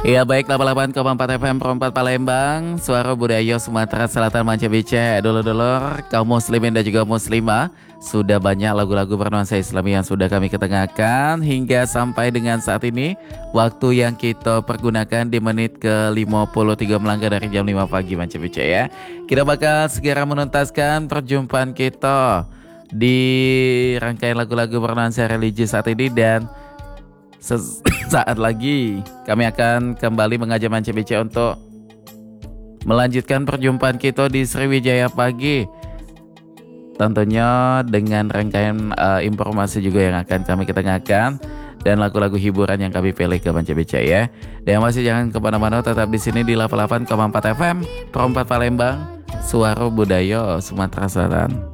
Iya baik 88,4 FM Perempat Palembang, suara budaya Sumatera Selatan Manca Bice. Dulur-dulur kaum muslimin dan juga muslimah, sudah banyak lagu-lagu bernuansa Islami yang sudah kami ketengahkan hingga sampai dengan saat ini. Waktu yang kita pergunakan di menit ke-53 melangkah dari jam 5 pagi Manca Bice ya. Kita bakal segera menuntaskan perjumpaan kita di rangkaian lagu-lagu bernuansa religi saat ini, dan saat lagi kami akan kembali mengajak Manca BC untuk melanjutkan perjumpaan kita di Sriwijaya Pagi. Tentunya dengan rangkaian informasi juga yang akan kami ketengahkan dan lagu-lagu hiburan yang kami pilih ke Manca BC ya. Dan masih jangan kemana-mana, tetap di sini di 88,4 FM Perempat Palembang, suara budaya Sumatera Selatan.